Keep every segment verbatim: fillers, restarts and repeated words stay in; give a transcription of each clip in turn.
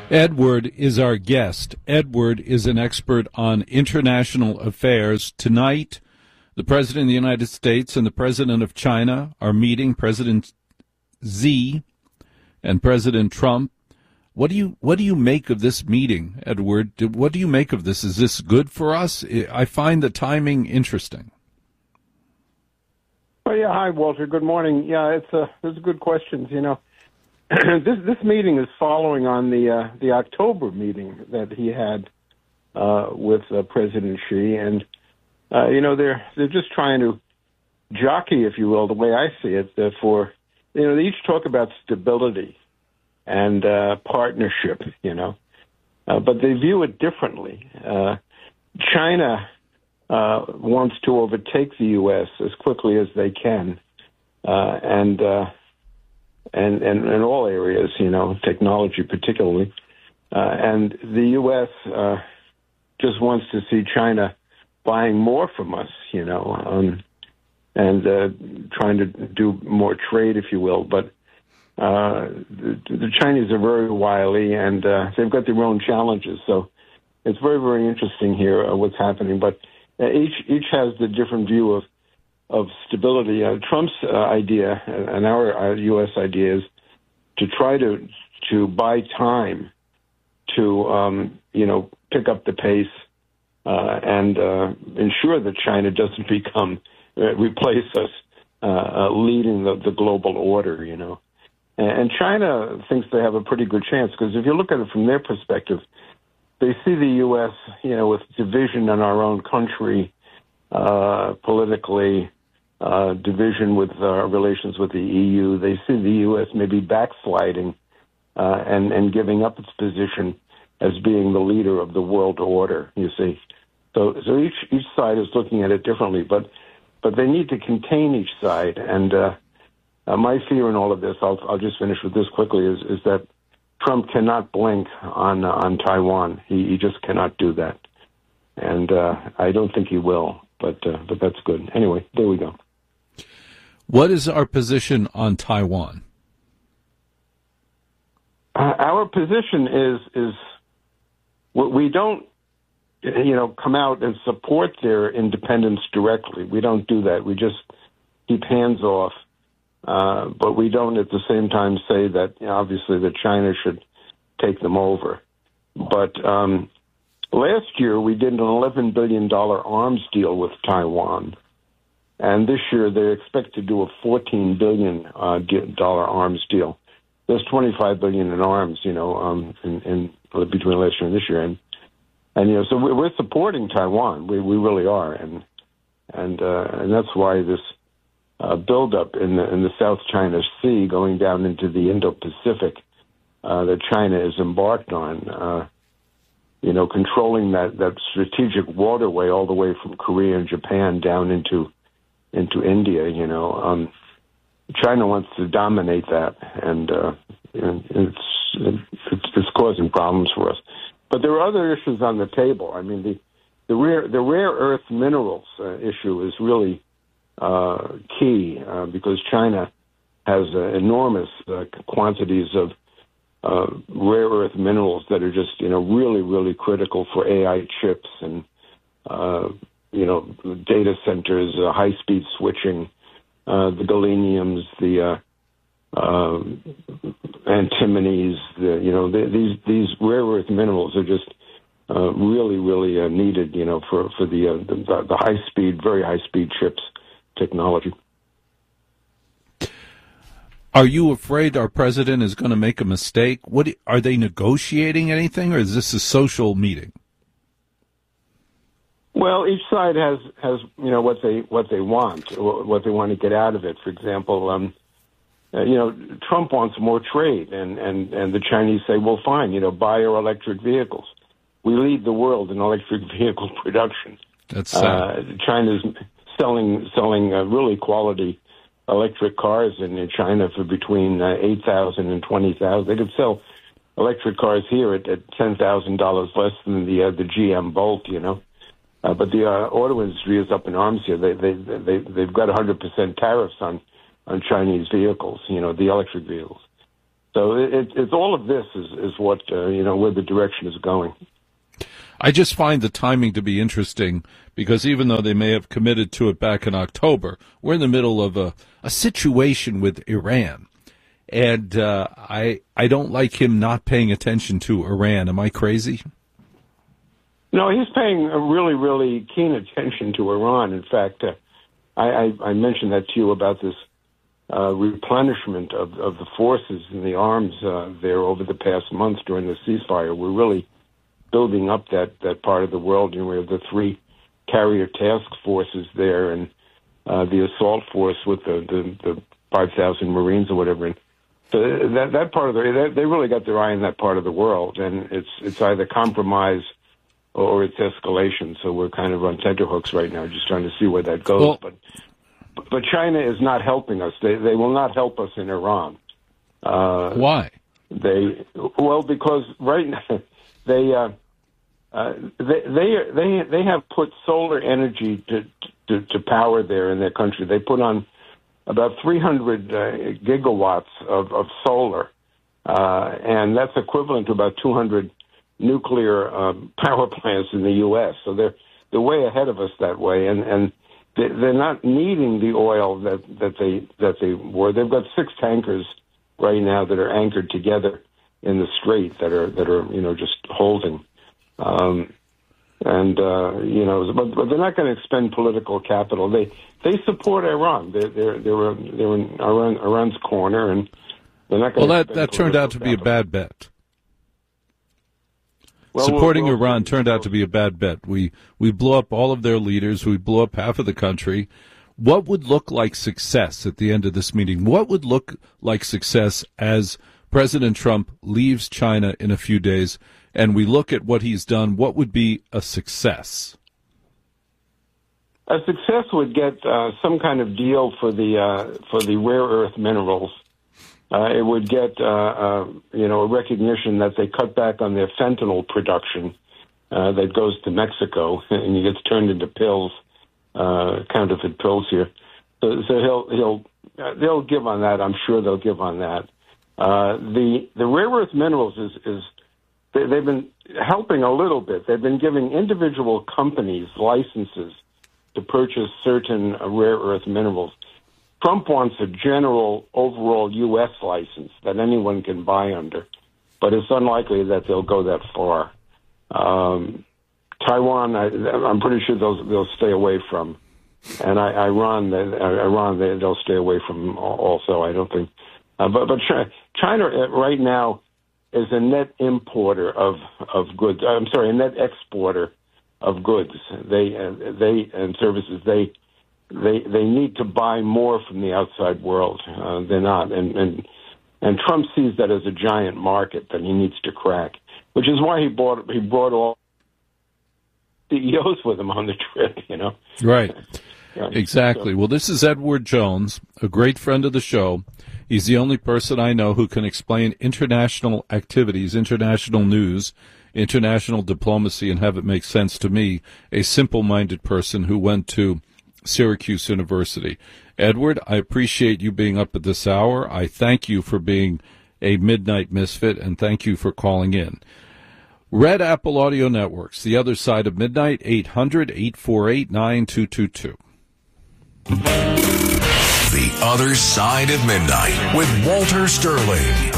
Edward is our guest. Edward is an expert on international affairs. Tonight, the President of the United States and the President of China are meeting, President Xi and President Trump. What do you what do you make of this meeting, Edward? What do you make of this? Is this good for us? I find the timing interesting. Oh yeah, hi Walter. Good morning. Yeah, it's a it's a good questions. You know, this this meeting is following on the uh, the October meeting that he had uh, with uh, President Xi, and uh, you know they're they're just trying to jockey, if you will, the way I see it, uh, for you know they each talk about stability and uh, partnership, you know, uh, but they view it differently. Uh, China uh, wants to overtake the U S as quickly as they can, uh, and, uh, and and in all areas, you know, technology particularly, uh, and the U S uh, just wants to see China buying more from us, you know, um, and uh, trying to do more trade, if you will, but. Uh, the, the Chinese are very wily, and uh, they've got their own challenges. So it's very, very interesting here uh, what's happening. But uh, each each has the different view of of stability. Uh, Trump's uh, idea and our uh, U S idea is to try to to buy time to um, you know pick up the pace uh, and uh, ensure that China doesn't become uh, replace us uh, uh, leading the, the global order. You know. And China thinks they have a pretty good chance because if you look at it from their perspective, they see the U S, you know, with division in our own country, uh, politically, uh, division with our relations with the E U. They see the U S maybe backsliding uh, and, and giving up its position as being the leader of the world order, you see. So so each each side is looking at it differently, but but they need to contain each side. And uh Uh, my fear in all of this, I'll, I'll just finish with this quickly, is, is that Trump cannot blink on uh, on Taiwan. He, he just cannot do that, and uh, I don't think he will. But uh, but that's good. Anyway, there we go. What is our position on Taiwan? Uh, our position is is we don't you know come out and support their independence directly. We don't do that. We just keep hands off. Uh, but we don't at the same time say that, you know, obviously, that China should take them over. But um, last year, we did an eleven billion dollars arms deal with Taiwan. And this year, they expect to do a fourteen billion dollars uh, arms deal. There's twenty-five billion dollars in arms, you know, um, in, in between last year and this year. And, and you know, so we're supporting Taiwan. We, we really are. And, and, uh, and that's why this... Uh, buildup in the in the South China Sea going down into the Indo-Pacific uh, that China is embarked on, uh, you know, controlling that, that strategic waterway all the way from Korea and Japan down into into India. You know, um, China wants to dominate that, and uh, it's, it's it's causing problems for us. But there are other issues on the table. I mean, the the rare the rare earth minerals uh, issue is really Uh, key uh, because China has uh, enormous uh, quantities of uh, rare earth minerals that are just, you know, really, really critical for A I chips and, uh, you know, data centers, uh, high-speed switching, uh, the galeniums, the uh, uh, antimonies, the, you know, the, these these rare earth minerals are just uh, really, really uh, needed, you know, for, for the, uh, the, the high-speed, very high-speed chips. Technology. Are you afraid our president is going to make a mistake? What are they negotiating anything, or is this a social meeting? Well, each side has has you know what they what they want, what they want to get out of it. For example, um, uh, you know, Trump wants more trade, and, and, and the Chinese say, well, fine, you know, buy our electric vehicles. We lead the world in electric vehicle production. That's sad. Uh, China's selling selling uh, really quality electric cars in, in China for between uh, eight thousand and twenty thousand. They could sell electric cars here at, at ten thousand dollars less than the uh, the G M Bolt, you know. Uh, but the uh, auto industry is up in arms here. They they they they've got one hundred percent tariffs on on Chinese vehicles, you know, the electric vehicles. So it, it, it's all of this is, is what, uh, you know, where the direction is going. I just find the timing to be interesting because even though they may have committed to it back in October, we're in the middle of a, a situation with Iran. And uh, I I don't like him not paying attention to Iran. Am I crazy? No, he's paying a really, really keen attention to Iran. In fact, uh, I, I, I mentioned that to you about this uh, replenishment of, of the forces and the arms uh, there over the past months during the ceasefire. We're really building up that, that part of the world. You know, we have the three carrier task forces there and uh, the assault force with the, the, the five thousand Marines or whatever. And so that, that part of the, they really got their eye on that part of the world. And it's, it's either compromise or it's escalation. So we're kind of on tenterhooks right now, just trying to see where that goes. Well, but but China is not helping us. They they will not help us in Iran. Uh, Why? They well because right now they uh, uh, they they they they have put solar energy to, to to power there in their country. They put on about three hundred uh, gigawatts of of solar, uh, and that's equivalent to about two hundred nuclear um, power plants in the U S. So they're they're way ahead of us that way, and and they're not needing the oil that, that they that they were. They've got six tankers right now that are anchored together in the strait that are that are you know just holding, um, and uh, you know, but, but they're not going to expend political capital. They they support Iran. They're they're they're, they're in Iran, Iran's corner, and they're not going. Well, that that turned out to capital. be a bad bet. Well, Supporting we'll, we'll, Iran turned out to be a bad bet. We we blew up all of their leaders. We blew up half of the country. What would look like success at the end of this meeting? What would look like success as President Trump leaves China in a few days and we look at what he's done? What would be a success? A success would get uh, some kind of deal for the uh, for the rare earth minerals. Uh, it would get, uh, uh, you know, a recognition that they cut back on their fentanyl production uh, that goes to Mexico and it gets turned into pills, uh, counterfeit pills here. So, so he'll he'll uh, they'll give on that. I'm sure they'll give on that. Uh, the the rare earth minerals is is they, they've been helping a little bit. They've been giving individual companies licenses to purchase certain uh, rare earth minerals. Trump wants a general overall U S license that anyone can buy under, but it's unlikely that they'll go that far. Um, Taiwan, I, I'm pretty sure they'll they'll stay away from, and I, Iran, Iran, they, they'll stay away from also. I don't think, uh, but but China right now is a net importer of of goods. I'm sorry, a net exporter of goods. They uh, they and services. They. They they need to buy more from the outside world. Uh, they're not, and, and and Trump sees that as a giant market that he needs to crack, which is why he brought he brought all C E Os with him on the trip. You know, right? Yeah. Exactly. Well, this is Edward Jones, a great friend of the show. He's the only person I know who can explain international activities, international news, international diplomacy, and have it make sense to me, a simple-minded person who went to Syracuse University. Edward, I appreciate you being up at this hour. I thank you for being a midnight misfit, and thank you for calling in. Red Apple Audio Networks, The Other Side of Midnight, eight hundred, eight four eight, nine two two two. The Other Side of Midnight with Walter Sterling.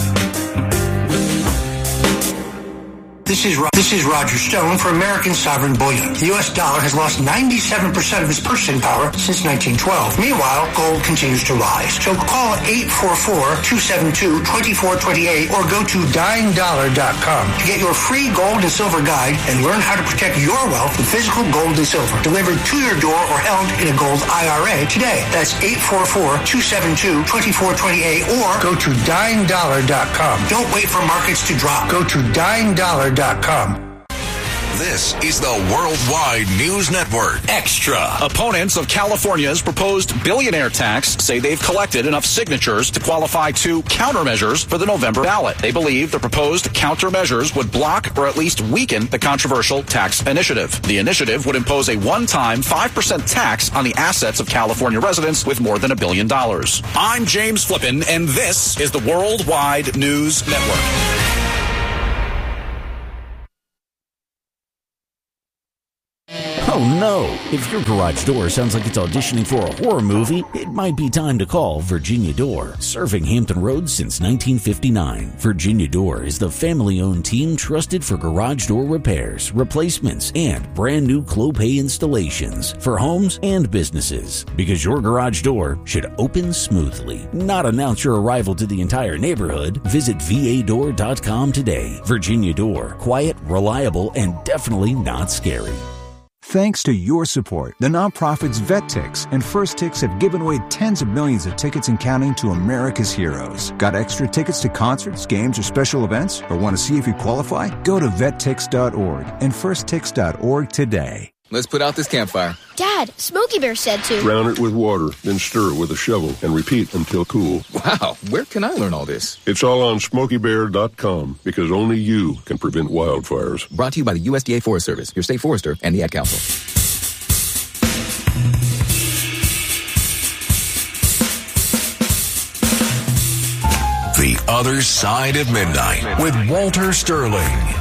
This is this is Roger Stone for American Sovereign Bullion. The U S dollar has lost ninety-seven percent of its purchasing power since nineteen twelve. Meanwhile, gold continues to rise. So call eight four four, two seven two, two four two eight or go to dying dollar dot com to get your free gold and silver guide and learn how to protect your wealth with physical gold and silver delivered to your door or held in a gold I R A today. That's eight four four, two seven two, two four two eight or go to dying dollar dot com. Don't wait for markets to drop. Go to dying dollar dot com. This is the Worldwide News Network Extra. Opponents of California's proposed billionaire tax say they've collected enough signatures to qualify two countermeasures for the November ballot. They believe the proposed countermeasures would block or at least weaken the controversial tax initiative. The initiative would impose a one-time five percent tax on the assets of California residents with more than a billion dollars. I'm James Flippin, and this is the Worldwide News Network. Oh no! If your garage door sounds like it's auditioning for a horror movie, it might be time to call Virginia Door. Serving Hampton Roads since nineteen fifty-nine, Virginia Door is the family-owned team trusted for garage door repairs, replacements, and brand new Clopay installations for homes and businesses. Because your garage door should open smoothly, not announce your arrival to the entire neighborhood. Visit V A door dot com today. Virginia Door. Quiet, reliable, and definitely not scary. Thanks to your support, the nonprofits VetTix and First Tix have given away tens of millions of tickets and counting to America's heroes. Got extra tickets to concerts, games, or special events? Or want to see if you qualify? Go to vet tix dot org and first tix dot org today. Let's put out this campfire. Dad, Smokey Bear said to drown it with water, then stir it with a shovel and repeat until cool. Wow, where can I learn all this? It's all on smokey bear dot com because only you can prevent wildfires. Brought to you by the U S D A Forest Service, your state forester, and the Ad Council. The Other Side of Midnight with Walter Sterling.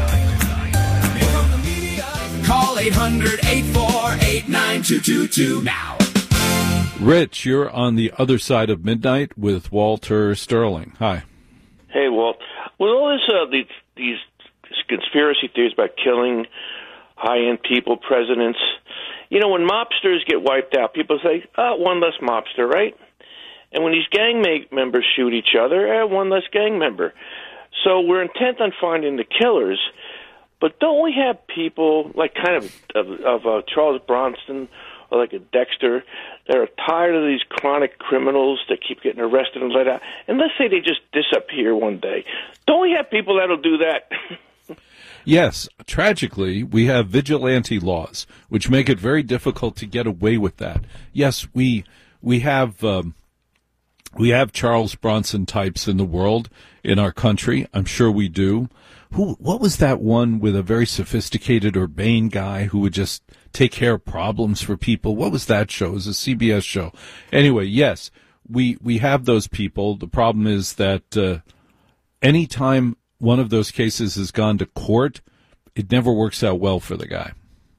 Call eight hundred, eight four eight, nine two two two now. Rich, you're on the other side of midnight with Walter Sterling. Hi. Hey, Walt. With all this, uh, these, these conspiracy theories about killing high-end people, presidents, you know, when mobsters get wiped out, people say, oh, one less mobster, right? And when these gang ma- members shoot each other, eh, one less gang member. So we're intent on finding the killers. But don't we have people like kind of of, of uh, Charles Bronson or like a Dexter that are tired of these chronic criminals that keep getting arrested and let out? And let's say they just disappear one day. Don't we have people that'll do that? Yes. Tragically, we have vigilante laws, which make it very difficult to get away with that. Yes, we we have um, we have Charles Bronson types in the world, in our country. I'm sure we do. Who? What was that one with a very sophisticated, urbane guy who would just take care of problems for people? What was that show? It was a C B S show. Anyway, yes, we we have those people. The problem is that uh, any time one of those cases has gone to court, it never works out well for the guy.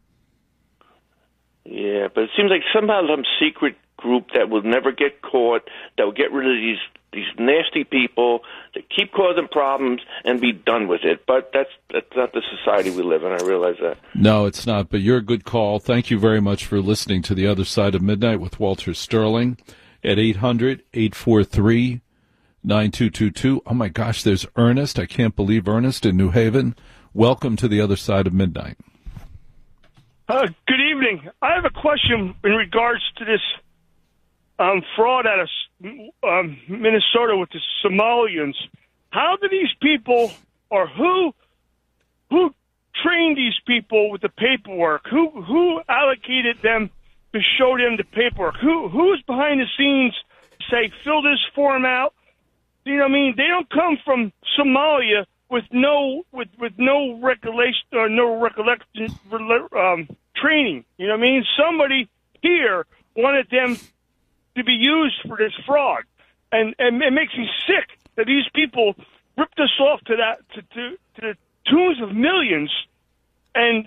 Yeah, but it seems like somehow some secret group that will never get caught, that will get rid of these these nasty people that keep causing problems and be done with it. But that's that's not the society we live in. I realize that. No, it's not. But you're a good call. Thank you very much for listening to The Other Side of Midnight with Walter Sterling at eight hundred, eight four three, nine two two two. Oh, my gosh, there's Ernest. I can't believe Ernest in New Haven. Welcome to The Other Side of Midnight. Uh, good evening. I have a question in regards to this Um, fraud out of um, Minnesota with the Somalians. How do these people, or who, who trained these people with the paperwork? Who who allocated them to show them the paperwork? Who who's behind the scenes? Say, fill this form out. You know what I mean? They don't come from Somalia with no with with no recollection or no recollection um, training. You know what I mean? Somebody here wanted them to be used for this fraud, and, and it makes me sick that these people ripped us off to that to, to, to the tunes of millions, and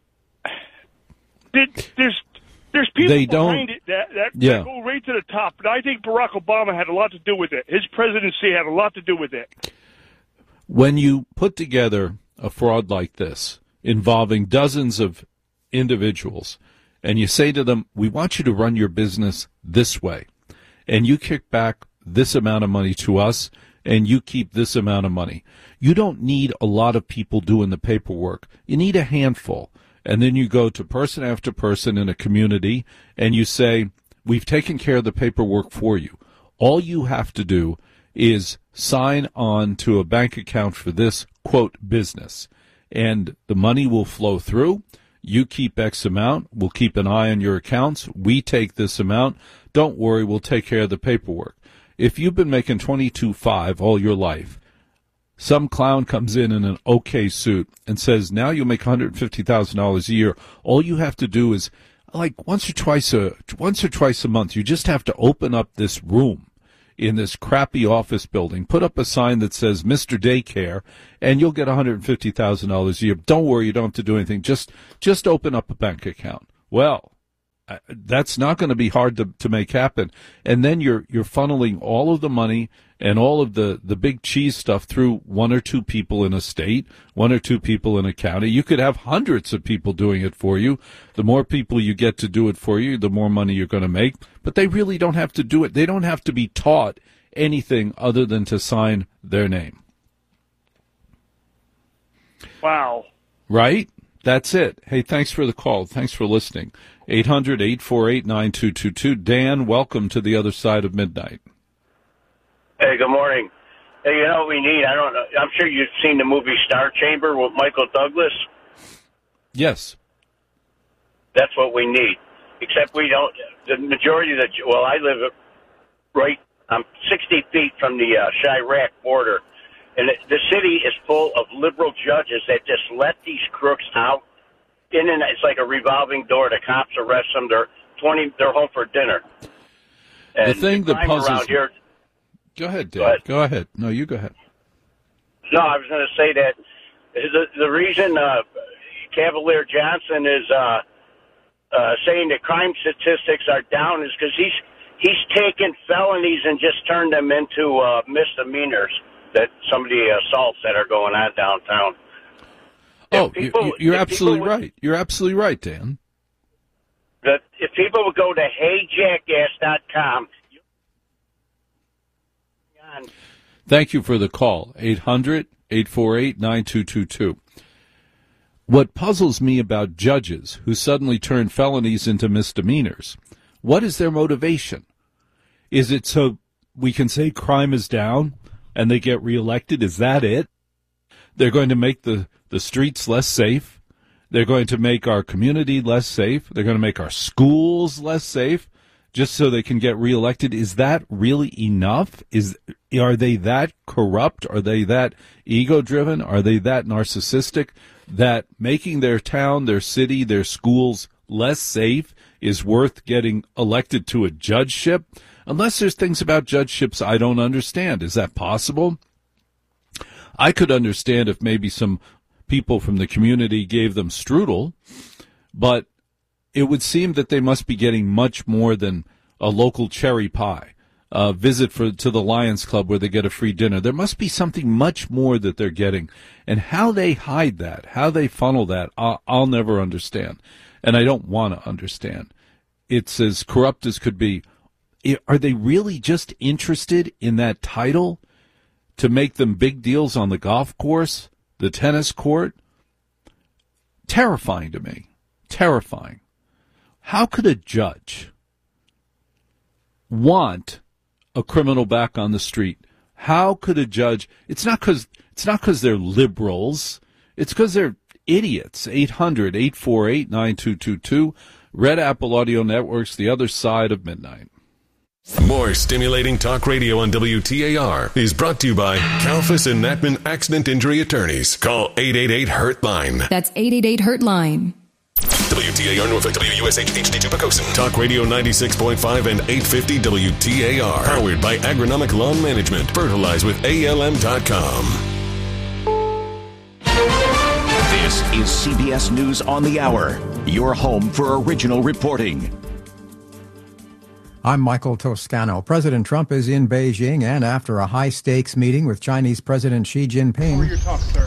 there's there's people they behind don't, it that, that, yeah. that go right to the top. But I think Barack Obama had a lot to do with it. His presidency had a lot to do with it. When you put together a fraud like this involving dozens of individuals, and you say to them, we want you to run your business this way, and you kick back this amount of money to us, and you keep this amount of money. You don't need a lot of people doing the paperwork. You need a handful. And then you go to person after person in a community, and you say, we've taken care of the paperwork for you. All you have to do is sign on to a bank account for this, quote, business. and the money will flow through. You keep X amount. We'll keep an eye on your accounts. We take this amount. Don't worry, we'll take care of the paperwork. If you've been making twenty-two five all your life, some clown comes in in an okay suit and says, now you'll make one hundred fifty thousand dollars a year. All you have to do is, like once or twice a once or twice a month, you just have to open up this room in this crappy office building, put up a sign that says Mister Daycare, and you'll get one hundred fifty thousand dollars a year. Don't worry, you don't have to do anything. Just just open up a bank account. Well, that's not going to be hard to, to make happen. And then you're you're funneling all of the money and all of the, the big cheese stuff through one or two people in a state, one or two people in a county. You could have hundreds of people doing it for you. The more people you get to do it for you, the more money you're going to make. But they really don't have to do it. They don't have to be taught anything other than to sign their name. Wow. Right? That's it. Hey, thanks for the call. Thanks for listening. eight hundred, eight four eight, nine two two two. Dan, welcome to the other side of midnight. Hey, good morning. Hey, you know what we need? I don't know. I'm sure you've seen the movie Star Chamber with Michael Douglas. Yes. That's what we need. Except we don't. The majority of the well, I live right. I'm sixty feet from the uh, Chirac border, and it, the city is full of liberal judges that just let these crooks out. In and it's like a revolving door. The cops arrest them. They're twenty. They're home for dinner. And the thing the that puzzles around here. Go ahead, Dave. Go ahead. Go ahead. No, you go ahead. No, I was going to say that the the reason uh, Cavalier Johnson is uh, uh, saying that crime statistics are down is because he's he's taken felonies and just turned them into uh, misdemeanors. That some of the assaults that are going on downtown. Oh, people, you're, you're absolutely would, right. You're absolutely right, Dan. That if people would go to hey jackass dot com. Thank you for the call. eight hundred, eight four eight, nine two two two. What puzzles me about judges who suddenly turn felonies into misdemeanors, what is their motivation? Is it so we can say crime is down and they get reelected? Is that it? They're going to make the, the streets less safe. They're going to make our community less safe. They're going to make our schools less safe just so they can get reelected. Is that really enough? Is Are they that corrupt? Are they that ego-driven? Are they that narcissistic that making their town, their city, their schools less safe is worth getting elected to a judgeship? Unless there's things about judgeships I don't understand. Is that possible? I could understand if maybe some people from the community gave them strudel, but it would seem that they must be getting much more than a local cherry pie, a visit for to the Lions Club where they get a free dinner. There must be something much more that they're getting. And how they hide that, how they funnel that, I'll, I'll never understand. And I don't want to understand. It's as corrupt as could be. Are they really just interested in that title to make them big deals on the golf course, the tennis court? Terrifying to me. Terrifying. How could a judge want a criminal back on the street? How could a judge? It's not because it's not because they're liberals. It's because they're idiots. eight hundred, eight four eight, nine two two two. Red Apple Audio Network's The Other Side of Midnight. More stimulating talk radio on W T A R is brought to you by Kalfas and Natman Accident Injury Attorneys. Call eight eight eight, hurt line. That's eight eight eight, hurt line. W T A R Norfolk, W U S H H D two Pocosin. Talk Radio ninety-six point five and eight fifty W T A R. Powered by Agronomic Lawn Management. Fertilize with A L M dot com. This is C B S News on the Hour. Your home for original reporting. I'm Michael Toscano. President Trump is in Beijing, and after a high-stakes meeting with Chinese President Xi Jinping... Over your talk, sir.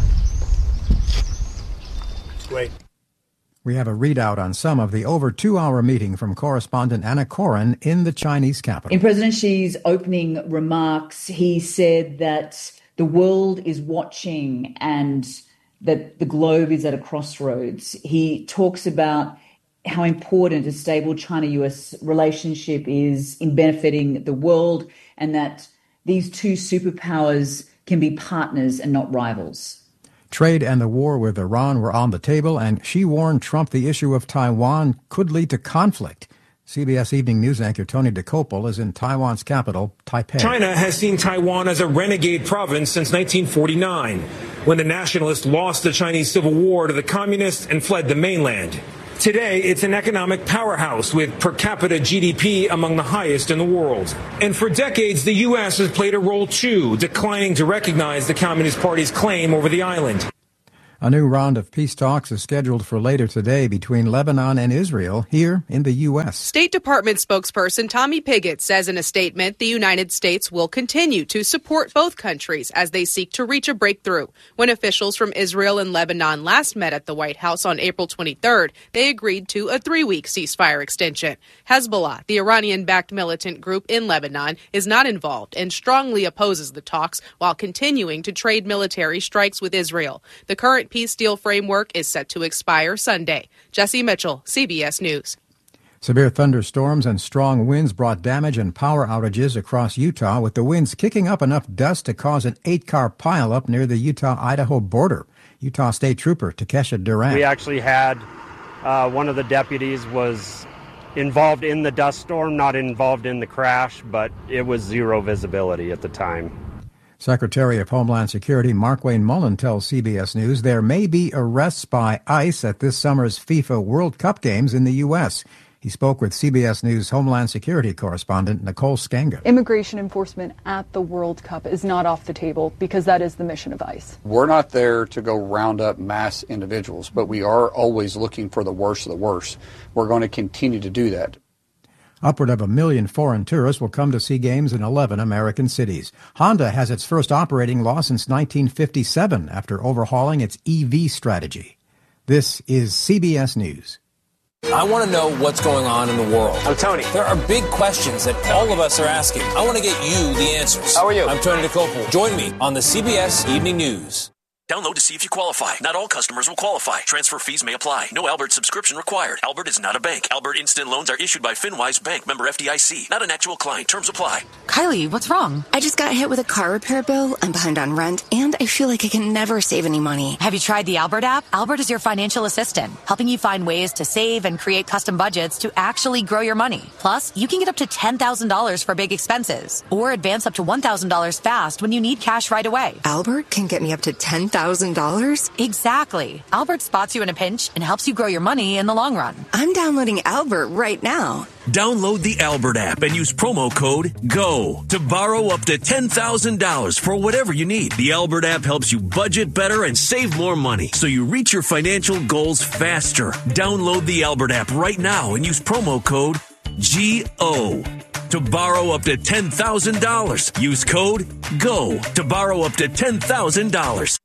Wait. We have a readout on some of the over two-hour meeting from correspondent Anna Coren in the Chinese capital. In President Xi's opening remarks, he said that the world is watching and that the globe is at a crossroads. He talks about how important a stable China-U S relationship is in benefiting the world, and that these two superpowers can be partners and not rivals. Trade and the war with Iran were on the table, and she warned Trump the issue of Taiwan could lead to conflict. C B S Evening News anchor Tony DeCopel is in Taiwan's capital, Taipei. China has seen Taiwan as a renegade province since nineteen forty-nine, when the nationalists lost the Chinese Civil War to the communists and fled the mainland. Today, it's an economic powerhouse with per capita G D P among the highest in the world. And for decades, the U S has played a role too, declining to recognize the Communist Party's claim over the island. A new round of peace talks is scheduled for later today between Lebanon and Israel here in the U S. State Department spokesperson Tommy Pigott says in a statement the United States will continue to support both countries as they seek to reach a breakthrough. When officials from Israel and Lebanon last met at the White House on April twenty-third, they agreed to a three-week ceasefire extension. Hezbollah, the Iranian-backed militant group in Lebanon, is not involved and strongly opposes the talks while continuing to trade military strikes with Israel. The current peace deal framework is set to expire Sunday. Jesse Mitchell, C B S News. Severe thunderstorms and strong winds brought damage and power outages across Utah, with the winds kicking up enough dust to cause an eight-car pileup near the Utah-Idaho border. Utah State Trooper Takesha Durant. We actually had uh, one of the deputies was involved in the dust storm, not involved in the crash, but it was zero visibility at the time. Secretary of Homeland Security Markwayne Mullin tells C B S News there may be arrests by ICE at this summer's FIFA World Cup games in the U S. He spoke with C B S News Homeland Security correspondent Nicole Skanga. Immigration enforcement at the World Cup is not off the table because that is the mission of ICE. We're not there to go round up mass individuals, but we are always looking for the worst of the worst. We're going to continue to do that. Upward of a million foreign tourists will come to see games in eleven American cities. Honda has its first operating loss since nineteen fifty-seven after overhauling its E V strategy. This is C B S News. I want to know what's going on in the world. I'm Tony. There are big questions that all of us are asking. I want to get you the answers. How are you? I'm Tony DeCopel. Join me on the C B S Evening News. Download to see if you qualify. Not all customers will qualify. Transfer fees may apply. No Albert subscription required. Albert is not a bank. Albert Instant Loans are issued by FinWise Bank, member F D I C. Not an actual client. Terms apply. Kylie, what's wrong? I just got hit with a car repair bill. I'm behind on rent, and I feel like I can never save any money. Have you tried the Albert app? Albert is your financial assistant, helping you find ways to save and create custom budgets to actually grow your money. Plus, you can get up to ten thousand dollars for big expenses, or advance up to one thousand dollars fast when you need cash right away. Albert can get me up to ten thousand dollars? Exactly. Albert spots you in a pinch and helps you grow your money in the long run. I'm downloading Albert right now. Download the Albert app and use promo code GO to borrow up to ten thousand dollars for whatever you need. The Albert app helps you budget better and save more money so you reach your financial goals faster. Download the Albert app right now and use promo code G O to borrow up to ten thousand dollars. Use code GO to borrow up to ten thousand dollars.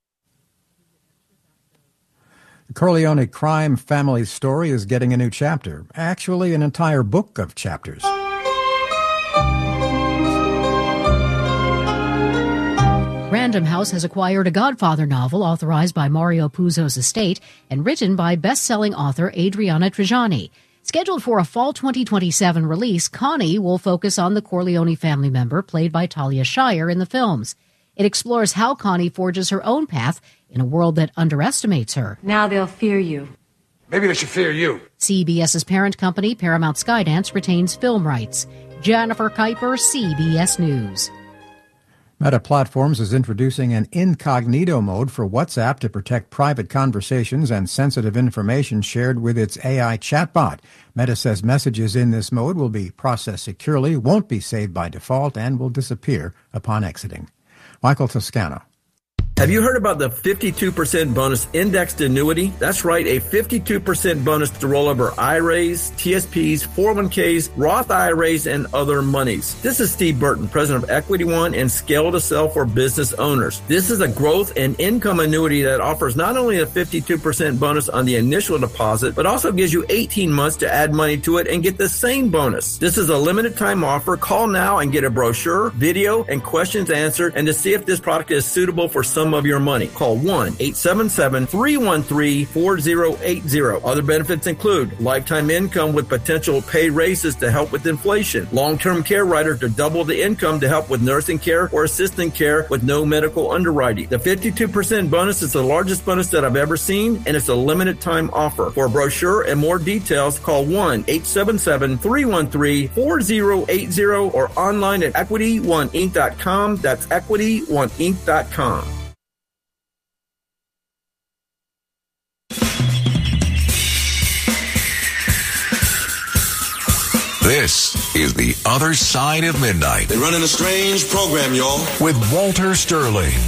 The Corleone crime family story is getting a new chapter, actually an entire book of chapters. Random House has acquired a Godfather novel authorized by Mario Puzo's estate and written by best-selling author Adriana Trigiani. Scheduled for a fall twenty twenty-seven release, Connie will focus on the Corleone family member played by Talia Shire in the films. It explores how Connie forges her own path in a world that underestimates her. Now they'll fear you. Maybe they should fear you. CBS's parent company, Paramount Skydance, retains film rights. Jennifer Kuiper, C B S News. Meta Platforms is introducing an incognito mode for WhatsApp to protect private conversations and sensitive information shared with its A I chatbot. Meta says messages in this mode will be processed securely, won't be saved by default, and will disappear upon exiting. Michael Toscano. Have you heard about the fifty-two percent bonus indexed annuity? That's right, a fifty-two percent bonus to roll over I R As, T S Ps, four oh one Ks, Roth I R As, and other monies. This is Steve Burton, president of Equity One and Scale to Sell for business owners. This is a growth and income annuity that offers not only a fifty-two percent bonus on the initial deposit, but also gives you eighteen months to add money to it and get the same bonus. This is a limited time offer. Call now and get a brochure, video, and questions answered, and to see if this product is suitable for some income of your money. Call one eight seven seven, three one three, four zero eight zero. Other benefits include lifetime income with potential pay raises to help with inflation, long-term care rider to double the income to help with nursing care or assistant care with no medical underwriting. The fifty-two percent bonus is the largest bonus that I've ever seen, and it's a limited time offer. For a brochure and more details, call one eight seven seven, three one three, four zero eight zero or online at equity one inc dot com. That's equity one inc dot com. This is The Other Side of Midnight. They're running a strange program, y'all. With Walter Sterling.